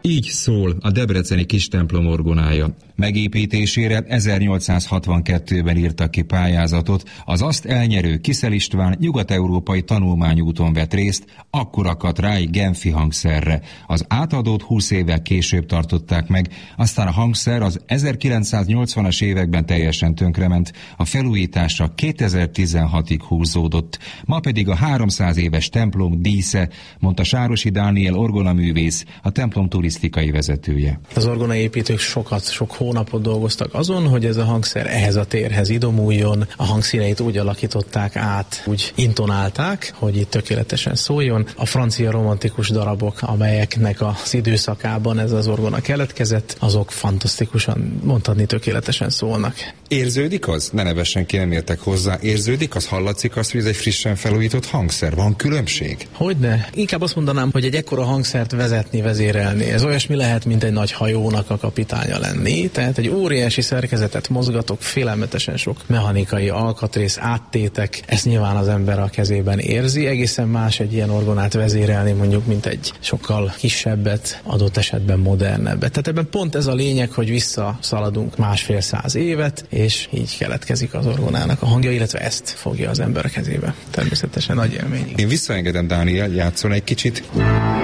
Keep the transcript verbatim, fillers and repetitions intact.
Így szól a debreceni kistemplom orgonája. Megépítésére ezernyolcszázhatvankettőben írtak ki pályázatot, az azt elnyerő Kissel István nyugat-európai tanulmányúton vett részt, akkor akadt rá egy genfi hangszerre. Az átadót húsz évvel később tartották meg, aztán a hangszer az ezerkilencszáznyolcvanas években teljesen tönkrement, a felújítása kétezer-tizenhatig húzódott. Ma pedig a háromszáz éves templom dísze, mondta Sárosi Dániel orgonaművész, a templom turisztikai vezetője. Az orgonaépítők sokat, sok hónapot dolgoztak azon, hogy ez a hangszer ehhez a térhez idomuljon, a hangszíneit úgy alakították át, úgy intonálták, hogy itt tökéletesen szóljon. A francia romantikus darabok, amelyeknek az időszakában ez az orgona keletkezett, azok fantasztikusan, mondhatni, tökéletesen szólnak. Érződik az? Ne nevessen ki, nem értek hozzá. Érződik az, hallatszik azt, hogy ez egy frissen felújított hangszer? Van különbség? Hogyne. Inkább azt mondanám, hogy egy ekkora hangszert vezetni, vezérelni. Ez olyasmi lehet, mint egy nagy hajónak a kapitánya lenni. Tehát egy óriási szerkezetet mozgatok, félelmetesen sok mechanikai alkatrész, áttétek. Ezt nyilván az ember a kezében érzi. Egészen más egy ilyen orgonát vezérelni, mondjuk, mint egy sokkal kisebbet, adott esetben modernebbet. Tehát ebben pont ez a lényeg, hogy visszaszaladunk másfél száz évet, és így keletkezik az orgonának a hangja, illetve ezt fogja az ember a kezébe. Természetesen nagy élmény. Én visszaengedem Dániel, játszol egy kicsit.